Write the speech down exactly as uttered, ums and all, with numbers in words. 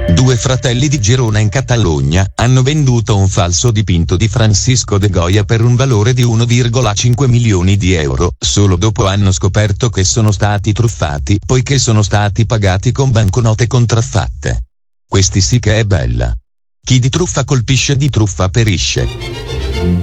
Due fratelli di Girona in Catalogna hanno venduto un falso dipinto di Francisco de Goya per un valore di uno virgola cinque milioni di euro, solo dopo hanno scoperto che sono stati truffati poiché sono stati pagati con banconote contraffatte. Questi sì che è bella. Chi di truffa colpisce di truffa perisce.